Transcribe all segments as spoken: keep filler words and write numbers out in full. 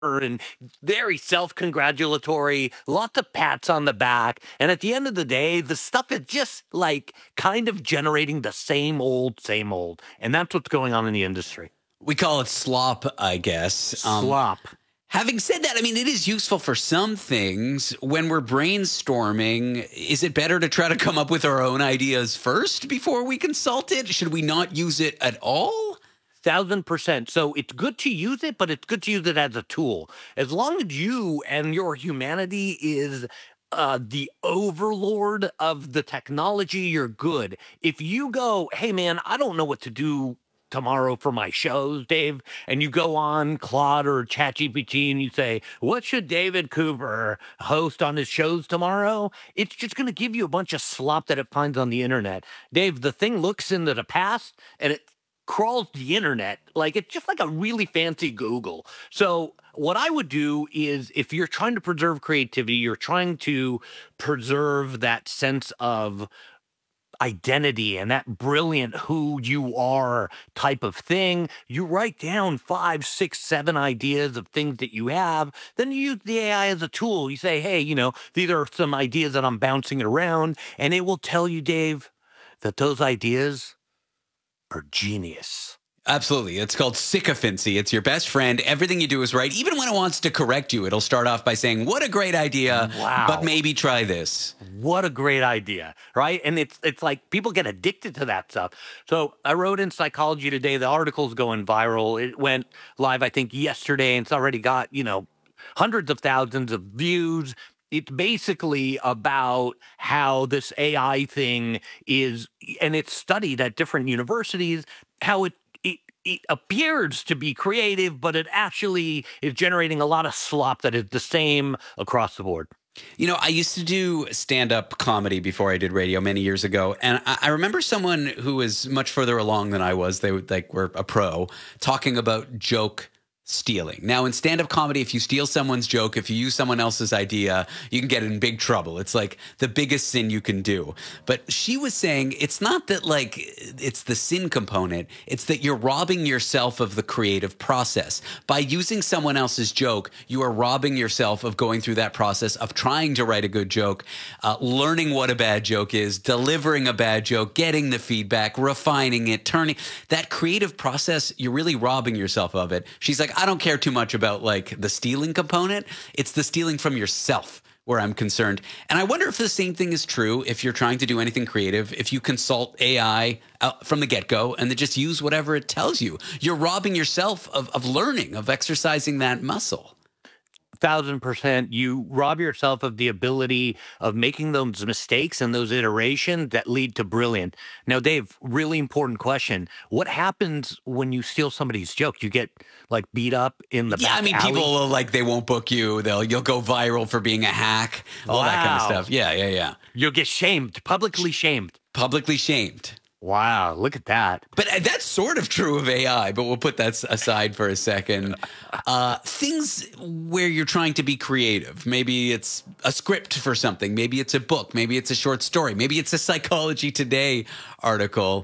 and very self-congratulatory, lots of pats on the back. And at the end of the day, the stuff is just like kind of generating the same old, same old. And that's what's going on in the industry. We call it slop, I guess. Um, slop. Having said that, I mean, it is useful for some things. When we're brainstorming, is it better to try to come up with our own ideas first before we consult it? Should we not use it at all? Thousand percent. So it's good to use it, but it's good to use it as a tool. As long as you and your humanity is uh, the overlord of the technology, you're good. If you go, hey man, I don't know what to do tomorrow for my shows, Dave, and you go on Claude or ChatGPT and you say, what should David Cooper host on his shows tomorrow? It's just going to give you a bunch of slop that it finds on the internet. Dave, the thing looks into the past and it crawls the internet like it's just like a really fancy Google. So what I would do is, if you're trying to preserve creativity, you're trying to preserve that sense of identity and that brilliant who you are type of thing, you write down five, six, seven ideas of things that you have. Then you use the A I as a tool. You say, hey, you know, these are some ideas that I'm bouncing around, and it will tell you, Dave, that those ideas are genius. Absolutely. It's called sycophancy. It's your best friend. Everything you do is right. Even when it wants to correct you, it'll start off by saying, what a great idea, wow. but maybe try this. What a great idea, right? And it's it's like people get addicted to that stuff. So I wrote in Psychology Today, the article's going viral. It went live, I think, yesterday, and it's already got, you know, hundreds of thousands of views. It's basically about how this A I thing is, and it's studied at different universities, how it it appears to be creative, but it actually is generating a lot of slop that is the same across the board. You know, I used to do stand-up comedy before I did radio many years ago, and I, I remember someone who was much further along than I was. They would, like were a pro, talking about joke stealing. Now, in stand-up comedy, if you steal someone's joke, if you use someone else's idea, you can get in big trouble. It's like the biggest sin you can do. But she was saying it's not that like it's the sin component. It's that you're robbing yourself of the creative process. By using someone else's joke, you are robbing yourself of going through that process of trying to write a good joke, uh, learning what a bad joke is, delivering a bad joke, getting the feedback, refining it, turning that creative process. You're really robbing yourself of it. She's like, I don't care too much about like the stealing component. It's the stealing from yourself where I'm concerned. And I wonder if the same thing is true if you're trying to do anything creative, if you consult A I out from the get-go and then just use whatever it tells you. You're robbing yourself of, of learning, of exercising that muscle. Thousand percent. You rob yourself of the ability of making those mistakes and those iterations that lead to brilliant. Now, Dave, really important question. What happens when you steal somebody's joke? You get like beat up in the yeah, back I mean, alley? people like they won't book you. They'll you'll go viral for being a hack, all wow. that kind of stuff. Yeah, yeah, yeah. You'll get shamed, publicly shamed. Publicly shamed. Wow, look at that. But that's sort of true of A I, but we'll put that aside for a second. Uh, things where you're trying to be creative. Maybe it's a script for something. Maybe it's a book. Maybe it's a short story. Maybe it's a Psychology Today article.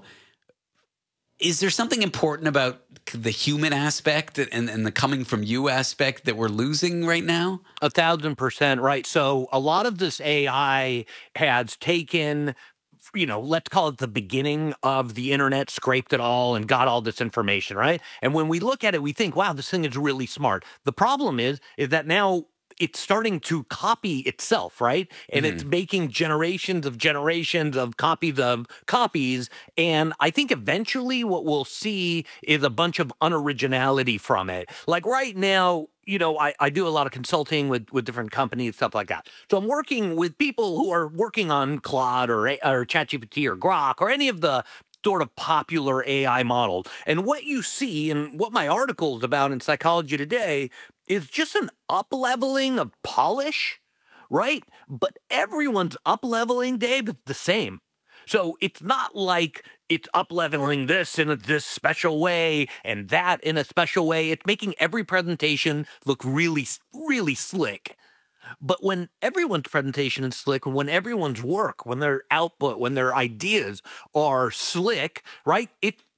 Is there something important about the human aspect and, and the coming from you aspect that we're losing right now? A thousand percent right. So a lot of this A I has taken, you know, let's call it the beginning of the internet, scraped it all and got all this information, right? And when we look at it, we think, wow, this thing is really smart. The problem is, is that now it's starting to copy itself, right? And mm-hmm. it's making generations of generations of copies of copies. And I think eventually what we'll see is a bunch of unoriginality from it. Like right now, you know, I, I do a lot of consulting with, with different companies, stuff like that. So I'm working with people who are working on Claude or, or ChatGPT or Grok or any of the sort of popular A I models. And what you see and what my article is about in Psychology Today is just an up-leveling of polish, right? But everyone's up-leveling, Dave, is the same. So it's not like it's up-leveling this in a, this special way and that in a special way. It's making every presentation look really, really slick. But when everyone's presentation is slick, when everyone's work, when their output, when their ideas are slick, right, it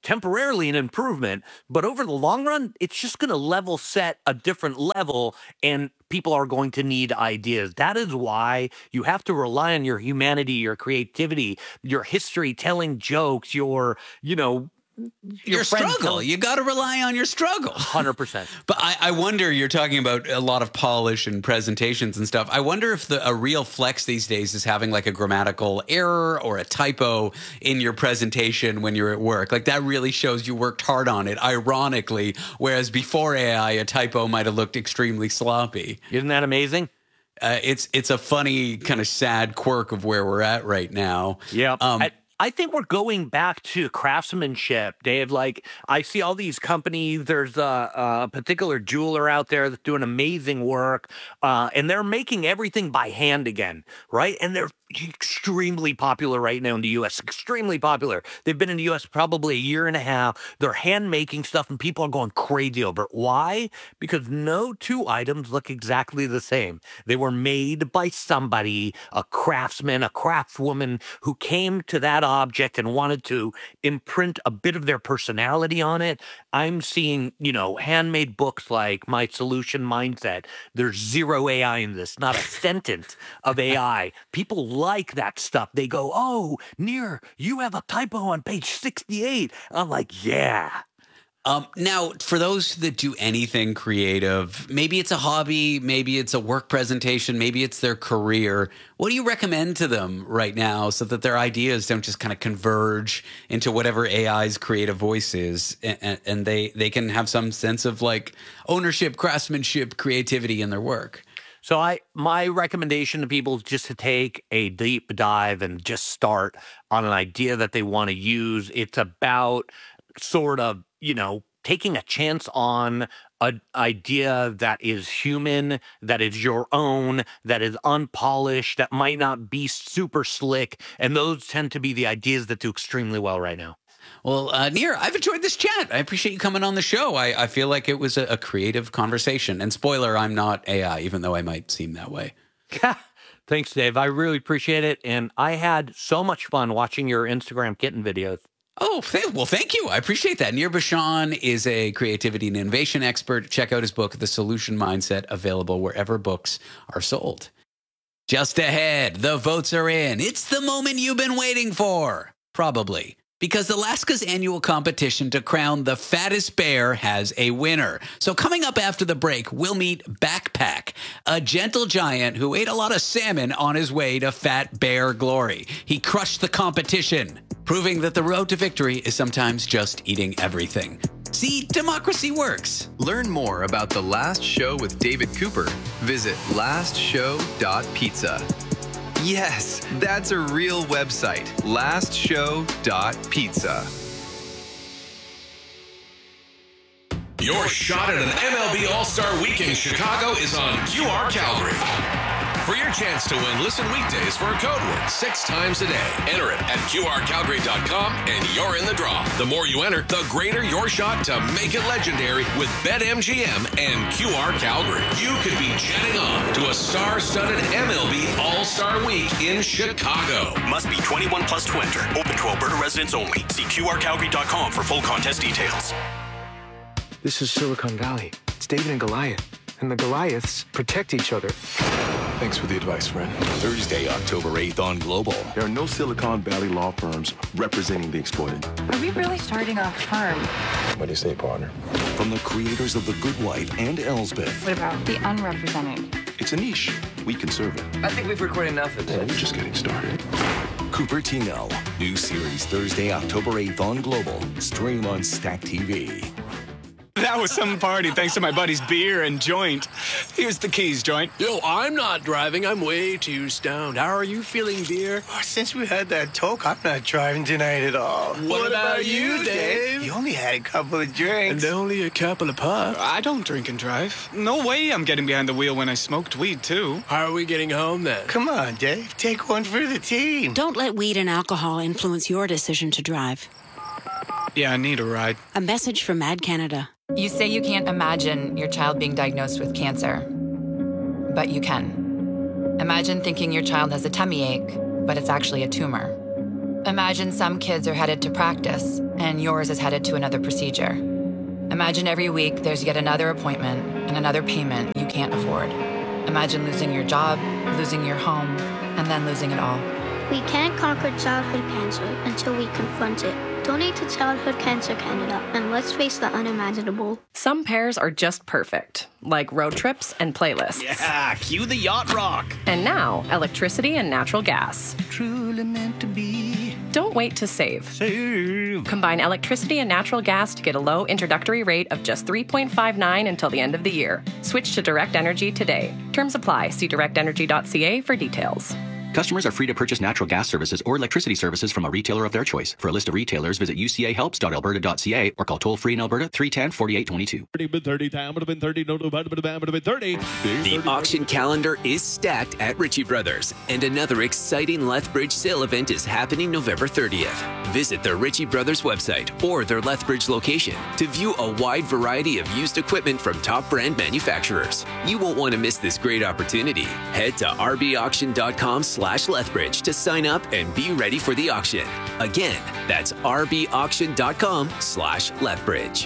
temporarily an improvement, but over the long run, it's just going to level set a different level, and people are going to need ideas. That is why you have to rely on your humanity, your creativity, your history, telling jokes, your, you know, your, your struggle. Telling- you got to rely on your struggle. one hundred percent. But I, I wonder, you're talking about a lot of polish and presentations and stuff. I wonder if the, a real flex these days is having like a grammatical error or a typo in your presentation when you're at work. Like that really shows you worked hard on it, ironically, whereas before A I, a typo might have looked extremely sloppy. Isn't that amazing? Uh, it's it's a funny kind of sad quirk of where we're at right now. Yeah. Um, I- I think we're going back to craftsmanship, Dave. Like, I see all these companies. There's a, a particular jeweler out there that's doing amazing work, uh, and they're making everything by hand again, right? And they're extremely popular right now in the U S, extremely popular. They've been in the U S probably a year and a half. They're hand making stuff, and people are going crazy over it. Why? Because no two items look exactly the same. They were made by somebody, a craftsman, a craftswoman who came to that object and wanted to imprint a bit of their personality on it. I'm seeing, you know, handmade books like My Solution Mindset. There's zero A I in this, not a sentence of A I. People like that stuff. They go, oh, Nir, you have a typo on page sixty-eight. I'm like, yeah. Um, now, for those that do anything creative, maybe it's a hobby, maybe it's a work presentation, maybe it's their career. What do you recommend to them right now so that their ideas don't just kind of converge into whatever A I's creative voice is, and, and they, they can have some sense of like ownership, craftsmanship, creativity in their work? So I, my recommendation to people is just to take a deep dive and just start on an idea that they want to use. It's about sort of, you know, taking a chance on an idea that is human, that is your own, that is unpolished, that might not be super slick. And those tend to be the ideas that do extremely well right now. Well, uh, Nir, I've enjoyed this chat. I appreciate you coming on the show. I, I feel like it was a, a creative conversation. And spoiler, I'm not A I, even though I might seem that way. Thanks, Dave. I really appreciate it. And I had so much fun watching your Instagram kitten videos. Oh, th- well, thank you. I appreciate that. Nir Bashan is a creativity and innovation expert. Check out his book, The Solution Mindset, available wherever books are sold. Just ahead, the votes are in. It's the moment you've been waiting for. Probably. Because Alaska's annual competition to crown the fattest bear has a winner. So coming up after the break, we'll meet Backpack, a gentle giant who ate a lot of salmon on his way to fat bear glory. He crushed the competition, proving that the road to victory is sometimes just eating everything. See, democracy works. Learn more about The Last Show with David Cooper. Visit last show dot pizza. Yes, that's a real website, last show dot pizza. Your shot at an M L B All-Star Week in Chicago is on Q R Calgary. For your chance to win, listen weekdays for a code word six times a day. Enter it at Q R Calgary dot com and you're in the draw. The more you enter, the greater your shot to make it legendary with BetMGM and Q R Calgary. You could be jetting off to a star-studded M L B All-Star Week in Chicago. Must be twenty-one plus to enter. Open to Alberta residents only. See Q R Calgary dot com for full contest details. This is Silicon Valley. It's David and Goliath. And the Goliaths protect each other. Thanks for the advice, friend. Thursday, October eighth on Global. There are no Silicon Valley law firms representing the exploited. Are we really starting a firm? What do you say, partner? From the creators of The Good Wife and Elsbeth. What about the unrepresented? It's a niche. We can serve it. I think we've recorded enough of this. Yeah, we're just getting started. Cupertino. New series Thursday, October eighth on Global. Stream on Stack T V. That was some party thanks to my buddy's beer and joint. Here's the keys, joint. Yo, I'm not driving. I'm way too stoned. How are you feeling, beer? Oh, since we had that talk, I'm not driving tonight at all. What, what about, about you, Dave? You only had a couple of drinks. And only a couple of puffs. I don't drink and drive. No way I'm getting behind the wheel when I smoked weed, too. How are we getting home, then? Come on, Dave. Take one for the team. Don't let weed and alcohol influence your decision to drive. Yeah, I need a ride. A message from Mad Canada. You say you can't imagine your child being diagnosed with cancer, but you can. Imagine thinking your child has a tummy ache, but it's actually a tumor. Imagine some kids are headed to practice, and yours is headed to another procedure. Imagine every week there's yet another appointment and another payment you can't afford. Imagine losing your job, losing your home, and then losing it all. We can't conquer childhood cancer until we confront it. Donate to Childhood Cancer Canada, and let's face the unimaginable. Some pairs are just perfect, like road trips and playlists. Yeah, cue the yacht rock. And now, electricity and natural gas. Truly meant to be. Don't wait to save. Save. Combine electricity and natural gas to get a low introductory rate of just three point five nine until the end of the year. Switch to Direct Energy today. Terms apply. See direct energy dot c a for details. Customers are free to purchase natural gas services or electricity services from a retailer of their choice. For a list of retailers, visit u c a helps dot alberta dot c a or call toll-free in Alberta three one zero, four eight two two. The auction calendar is stacked at Ritchie Brothers, and another exciting Lethbridge sale event is happening November thirtieth. Visit the Ritchie Brothers website or their Lethbridge location to view a wide variety of used equipment from top brand manufacturers. You won't want to miss this great opportunity. Head to r b auction dot com slash Lethbridge to sign up and be ready for the auction. Again, that's r b auction dot com slash Lethbridge.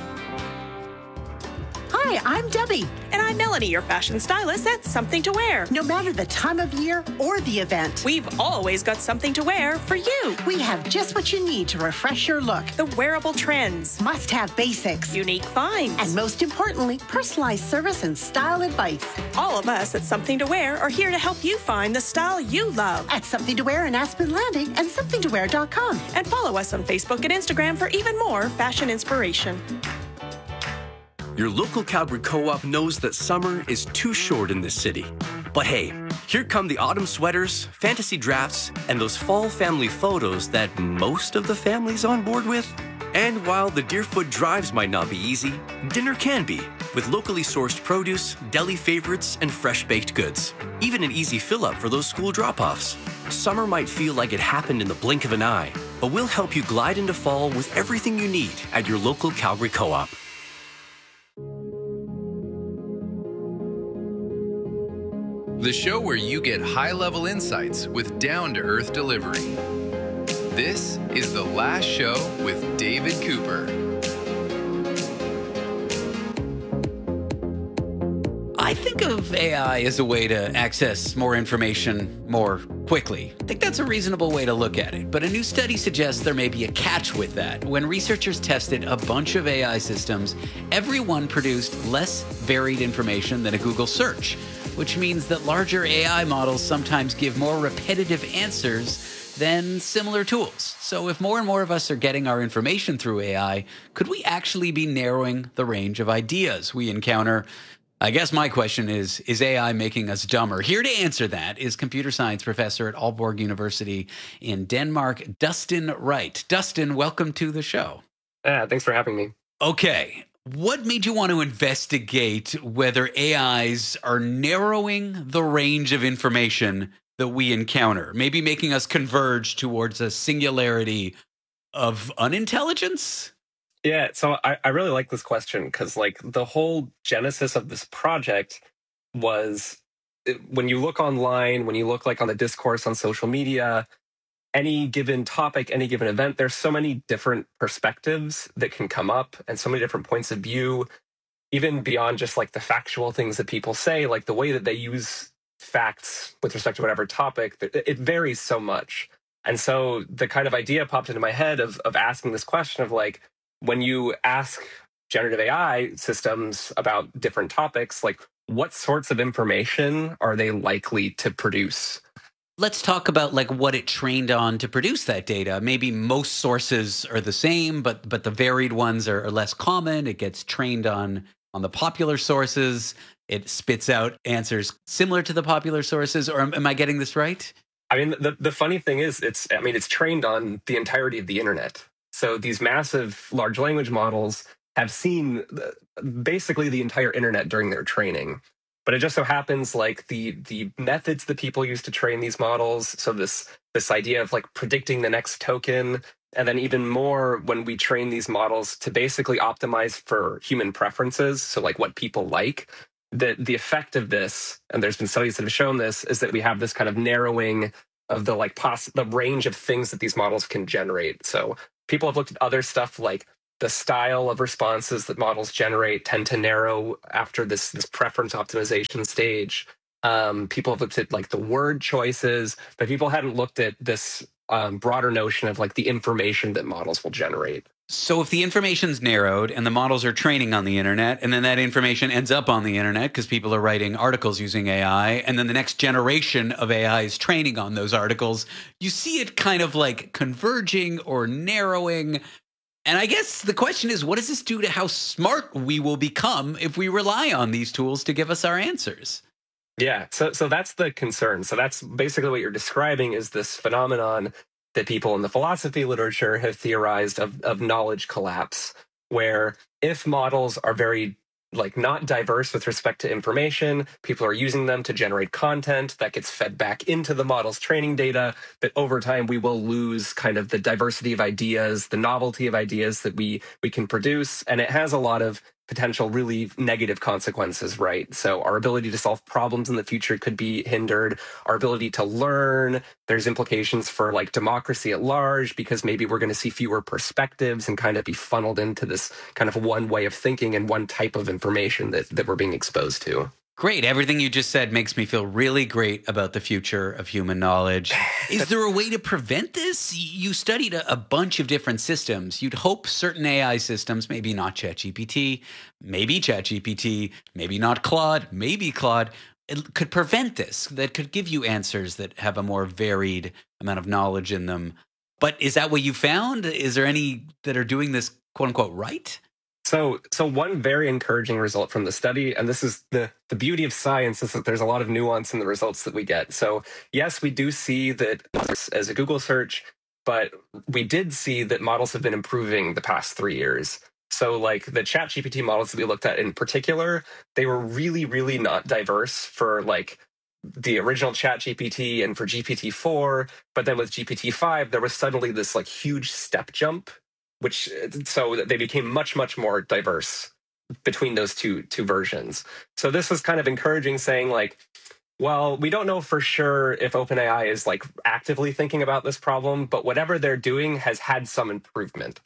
Hi, I'm Debbie. And I'm Melanie, your fashion stylist at Something to Wear. No matter the time of year or the event, we've always got something to wear for you. We have just what you need to refresh your look. The wearable trends. Must-have basics. Unique finds. And most importantly, personalized service and style advice. All of us at Something to Wear are here to help you find the style you love. At Something to Wear in Aspen Landing and something to wear dot com. And follow us on Facebook and Instagram for even more fashion inspiration. Your local Calgary Co-op knows that summer is too short in this city. But hey, here come the autumn sweaters, fantasy drafts, and those fall family photos that most of the family's on board with. And while the Deerfoot drives might not be easy, dinner can be, with locally sourced produce, deli favorites, and fresh-baked goods. Even an easy fill-up for those school drop-offs. Summer might feel like it happened in the blink of an eye, but we'll help you glide into fall with everything you need at your local Calgary Co-op. The show where you get high-level insights with down-to-earth delivery. This is The Last Show with David Cooper. I think of A I as a way to access more information more quickly. I think that's a reasonable way to look at it. But a new study suggests there may be a catch with that. When researchers tested a bunch of A I systems, every one produced less varied information than a Google search, which means that larger A I models sometimes give more repetitive answers than similar tools. So if more and more of us are getting our information through A I, could we actually be narrowing the range of ideas we encounter? I guess my question is, is A I making us dumber? Here to answer that is computer science professor at Aalborg University in Denmark, Dustin Wright. Dustin, welcome to the show. Yeah, thanks for having me. Okay. What made you want to investigate whether A Is are narrowing the range of information that we encounter, maybe making us converge towards a singularity of unintelligence? Yeah, so I, I really like this question because, like, the whole genesis of this project was when you look online, when you look like on the discourse on social media, any given topic, any given event, there's so many different perspectives that can come up and so many different points of view, even beyond just like the factual things that people say, like the way that they use facts with respect to whatever topic, it varies so much. And so the kind of idea popped into my head of, of asking this question of like, when you ask generative A I systems about different topics, like what sorts of information are they likely to produce? Let's talk about like what it trained on to produce that data. Maybe most sources are the same, but but the varied ones are, are less common. It gets trained on on the popular sources. It spits out answers similar to the popular sources. Or am, am I getting this right? I mean, the, the funny thing is, it's I mean, it's trained on the entirety of the internet. So these massive large language models have seen basically the entire internet during their training. But it just so happens like the the methods that people use to train these models, so this this idea of like predicting the next token, and then even more when we train these models to basically optimize for human preferences, so like what people like, the, the effect of this, and there's been studies that have shown this, is that we have this kind of narrowing of the like poss- the range of things that these models can generate. So people have looked at other stuff like the style of responses that models generate tend to narrow after this, this preference optimization stage. Um, people have looked at like the word choices, but people hadn't looked at this um, broader notion of like the information that models will generate. So if the information's narrowed and the models are training on the internet, and then that information ends up on the internet because people are writing articles using A I, and then the next generation of A I is training on those articles, you see it kind of like converging or narrowing. And I guess the question is, what does this do to how smart we will become if we rely on these tools to give us our answers? Yeah, so so that's the concern. So that's basically what you're describing is this phenomenon that people in the philosophy literature have theorized of, of knowledge collapse, where if models are very like not diverse with respect to information, people are using them to generate content that gets fed back into the model's training data, that over time we will lose kind of the diversity of ideas, the novelty of ideas that we we can produce. And it has a lot of potential really negative consequences, right? So our ability to solve problems in the future could be hindered, our ability to learn. There's implications for like democracy at large, because maybe we're going to see fewer perspectives and kind of be funneled into this kind of one way of thinking and one type of information that, that we're being exposed to. Great. Everything you just said makes me feel really great about the future of human knowledge. Is there a way to prevent this? You studied a, a bunch of different systems. You'd hope certain A I systems, maybe not ChatGPT, maybe ChatGPT, maybe not Claude, maybe Claude, it could prevent this, that could give you answers that have a more varied amount of knowledge in them. But is that what you found? Is there any that are doing this, quote unquote, right? So, so one very encouraging result from the study, and this is the, the beauty of science, is that there's a lot of nuance in the results that we get. So yes, we do see that as a Google search, but we did see that models have been improving the past three years. So like the ChatGPT models that we looked at in particular, they were really, really not diverse for like the original ChatGPT and for G P T four. But then with G P T five, there was suddenly this like huge step jump, which so they became much, much more diverse between those two two versions. So this was kind of encouraging, saying like, well, we don't know for sure if OpenAI is like actively thinking about this problem, but whatever they're doing has had some improvement.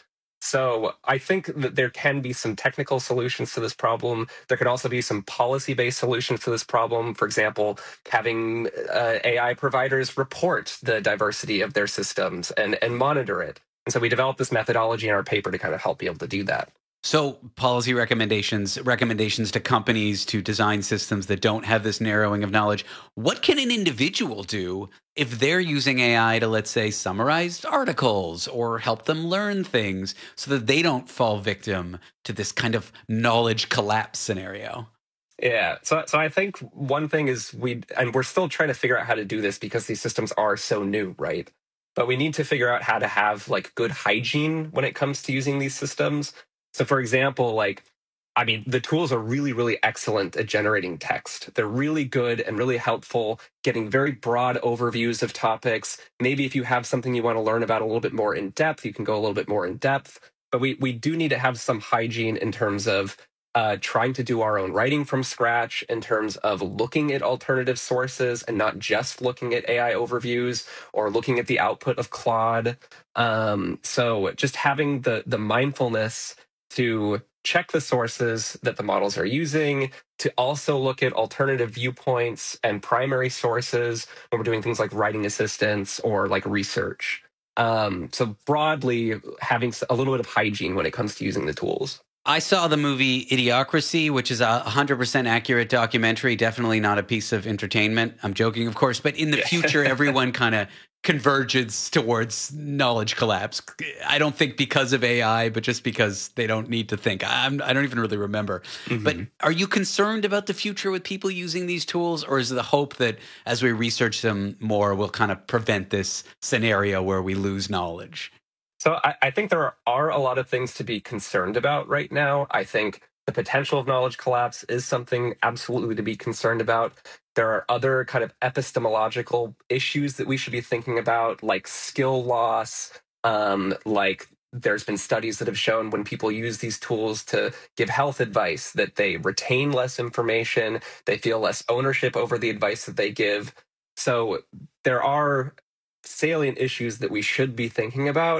So I think that there can be some technical solutions to this problem. There could also be some policy-based solutions to this problem. For example, having uh, A I providers report the diversity of their systems and, and monitor it. And so we developed this methodology in our paper to kind of help be able to do that. So policy recommendations, recommendations to companies to design systems that don't have this narrowing of knowledge. What can an individual do if they're using A I to, let's say, summarize articles or help them learn things so that they don't fall victim to this kind of knowledge collapse scenario? Yeah, so so I think one thing is we, and we're still trying to figure out how to do this because these systems are so new, right? But we need to figure out how to have like good hygiene when it comes to using these systems. So for example, like, I mean, the tools are really, really excellent at generating text. They're really good and really helpful, getting very broad overviews of topics. Maybe if you have something you want to learn about a little bit more in depth, you can go a little bit more in depth. But we, we do need to have some hygiene in terms of uh, trying to do our own writing from scratch, in terms of looking at alternative sources and not just looking at A I overviews or looking at the output of Claude. Um, so just having the the mindfulness to check the sources that the models are using, to also look at alternative viewpoints and primary sources when we're doing things like writing assistance or like research. Um, so broadly, having a little bit of hygiene when it comes to using the tools. I saw the movie Idiocracy, which is a one hundred percent accurate documentary, definitely not a piece of entertainment. I'm joking, of course, but in the future, everyone kind of converges towards knowledge collapse. I don't think because of A I, but just because they don't need to think. I'm, I don't even really remember. Mm-hmm. But are you concerned about the future with people using these tools, or is the hope that as we research them more, we'll kind of prevent this scenario where we lose knowledge? So I, I think there are, are a lot of things to be concerned about right now. I think the potential of knowledge collapse is something absolutely to be concerned about. There are other kind of epistemological issues that we should be thinking about, like skill loss, um, like there's been studies that have shown when people use these tools to give health advice that they retain less information, they feel less ownership over the advice that they give. So there are salient issues that we should be thinking about.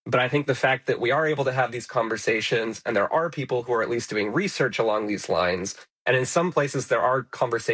But I think the fact that we are able to have these conversations, and there are people who are at least doing research along these lines, and in some places there are conversations